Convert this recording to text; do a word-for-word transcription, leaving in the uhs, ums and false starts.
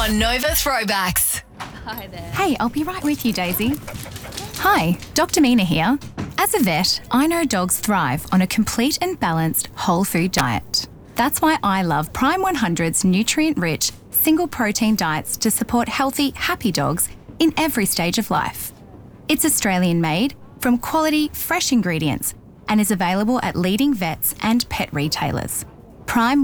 on Nova Throwbacks. Hi there. Hey, I'll be right with you, Daisy. Hi, Doctor Mina here. As a vet, I know dogs thrive on a complete and balanced whole food diet. That's why I love Prime one hundred's nutrient-rich, single protein diets to support healthy, happy dogs in every stage of life. It's Australian-made, from quality, fresh ingredients, and is available at leading vets and pet retailers. Prime